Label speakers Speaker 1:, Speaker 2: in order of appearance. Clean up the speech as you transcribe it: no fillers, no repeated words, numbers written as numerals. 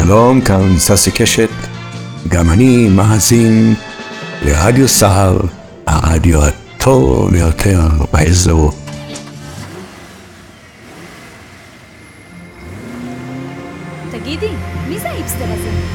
Speaker 1: שלום, כאן ססי קשת, גם אני מאזין לרדיו סהר, הרדיו הטוב ביותר באזור.
Speaker 2: תגידי, מי זה האיפסטר הזה?